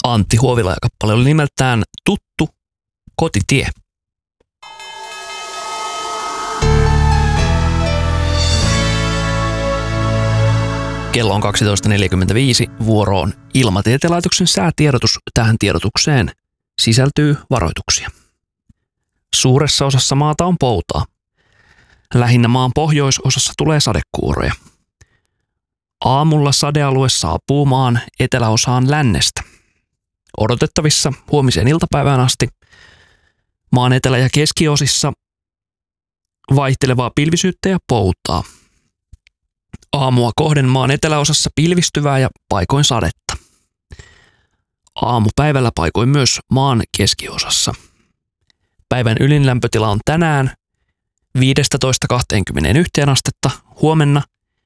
Antti Huovila ja kappale oli nimeltään Tuttu kotitie. Kello on 12.45, vuoroon Ilmatieteen laitoksen säätiedotus. Tähän tiedotukseen sisältyy varoituksia. Suuressa osassa maata on poutaa. Lähinnä maan pohjoisosassa tulee sadekuuroja. Aamulla sadealue saapuu maan eteläosaan lännestä. Odotettavissa huomiseen iltapäivään asti maan etelä- ja keskiosissa vaihtelevaa pilvisyyttä ja poutaa. Aamua kohden maan eteläosassa pilvistyvää ja paikoin sadetta. Aamupäivällä paikoin myös maan keskiosassa. Päivän ylinlämpötila on tänään 15-21 astetta, huomenna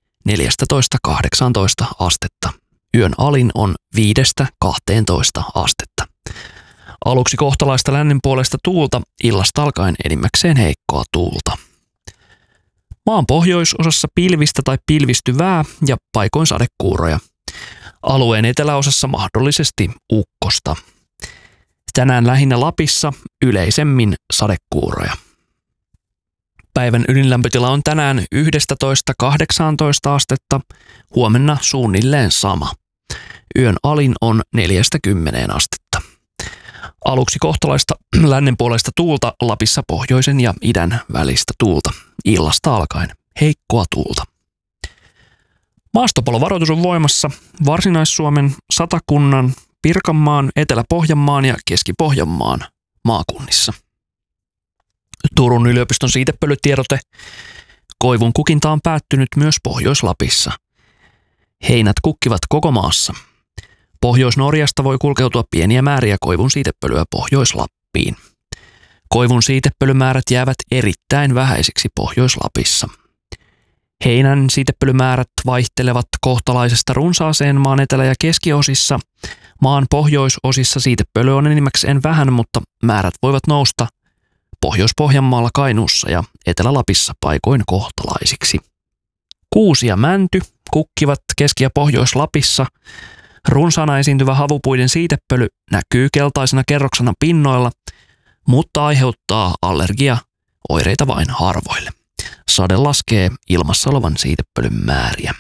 14-18 astetta. Yön alin on 5-12 astetta. Aluksi kohtalaista lännen puolesta tuulta, illasta alkaen enimmäkseen heikkoa tuulta. Maan pohjoisosassa pilvistä tai pilvistyvää ja paikoin sadekuuroja. Alueen eteläosassa mahdollisesti ukkosta. Tänään lähinnä Lapissa yleisemmin sadekuuroja. Päivän ylinlämpötila on tänään 11-18 astetta, huomenna suunnilleen sama. Yön alin on 4-10 astetta. Aluksi kohtalaista lännenpuoleista tuulta, Lapissa pohjoisen ja idän välistä tuulta. Illasta alkaen heikkoa tuulta. Maastopalovaroitus on voimassa Varsinais-Suomen, Satakunnan, Pirkanmaan, Etelä-Pohjanmaan ja Keski-Pohjanmaan maakunnissa. Turun yliopiston siitepölytiedote. Koivun kukinta on päättynyt myös Pohjois-Lapissa. Heinät kukkivat koko maassa. Pohjois-Norjasta voi kulkeutua pieniä määriä koivun siitepölyä Pohjois-Lappiin. Koivun siitepölymäärät jäävät erittäin vähäisiksi Pohjois-Lapissa. Heinän siitepölymäärät vaihtelevat kohtalaisesta runsaaseen maan etelä- ja keskiosissa. Maan pohjoisosissa siitepöly on enimmäkseen vähän, mutta määrät voivat nousta Pohjois-Pohjanmaalla, Kainuussa ja Etelä-Lapissa paikoin kohtalaisiksi. Kuusi ja mänty kukkivat Keski- ja Pohjois-Lapissa. Runsaana esiintyvä havupuiden siitepöly näkyy keltaisena kerroksena pinnoilla, mutta aiheuttaa allergiaoireita vain harvoille. Sade laskee ilmassa olevan siitepölyn määriä.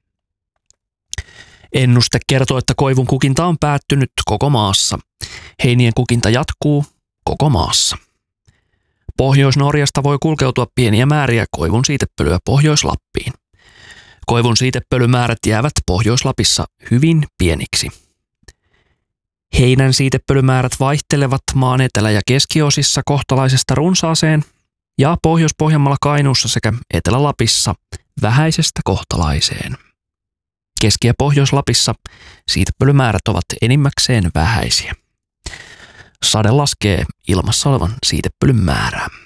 Ennuste kertoo, että koivun kukinta on päättynyt koko maassa. Heinien kukinta jatkuu koko maassa. Pohjois-Norjasta voi kulkeutua pieniä määriä koivun siitepölyä Pohjois-Lappiin. Koivun siitepölymäärät jäävät Pohjois-Lapissa hyvin pieniksi. Heinän siitepölymäärät vaihtelevat maan etelä- ja keskiosissa kohtalaisesta runsaaseen ja Pohjois-Pohjanmaalla, Kainuussa sekä Etelä-Lapissa vähäisestä kohtalaiseen. Keski- ja Pohjois-Lapissa siitepölymäärät ovat enimmäkseen vähäisiä. Sade laskee ilmassa olevan siitepölyn määrää.